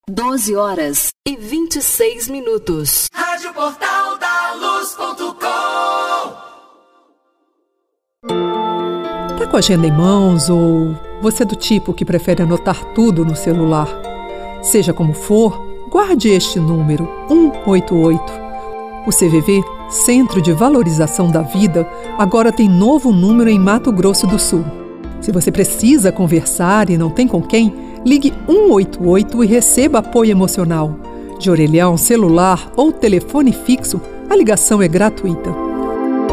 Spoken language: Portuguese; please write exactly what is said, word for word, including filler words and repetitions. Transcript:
doze horas e vinte e seis minutos. Rádio Portal da Luz ponto com. Tá com a agenda em mãos ou você é do tipo que prefere anotar tudo no celular? Seja como for, guarde este número, um oito oito. O C V V, Centro de Valorização da Vida, agora tem novo número em Mato Grosso do Sul. Se você precisa conversar e não tem com quem, ligue um oito oito e receba apoio emocional. De orelhão, celular ou telefone fixo, a ligação é gratuita.